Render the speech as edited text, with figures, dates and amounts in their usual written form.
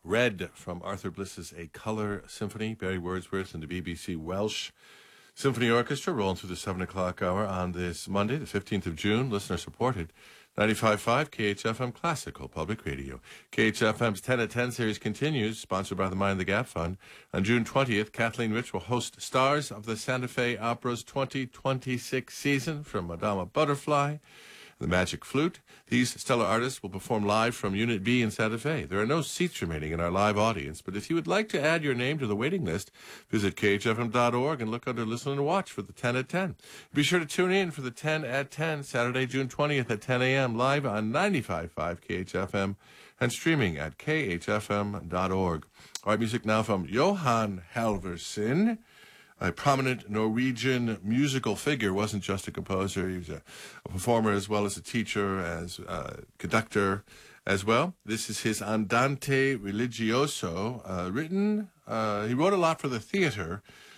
Red from Arthur Bliss's A Colour Symphony, Barry Wordsworth and the BBC Welsh Symphony Orchestra, rolling through the 7 o'clock hour on this Monday, the 15th of June, listener-supported. 95.5 KHFM Classical Public Radio. KHFM's 10 at 10 series continues, sponsored by the Mind the Gap Fund. On June 20th, Kathleen Rich will host Stars of the Santa Fe Opera's 2026 season from Madama Butterfly, the Magic Flute. These stellar artists will perform live from Unit B in Santa Fe. There are no seats remaining in our live audience, but if you would like to add your name to the waiting list, visit khfm.org and look under Listen and Watch for the 10 at 10. Be sure to tune in for the 10 at 10, Saturday, June 20th at 10 a.m., live on 95.5 KHFM and streaming at khfm.org. All right, music now from Johan Halvorsen. A prominent Norwegian musical figure, wasn't just a composer. He was a performer as well as a teacher, as a conductor as well. This is his Andante Religioso, written, he wrote a lot for the theater,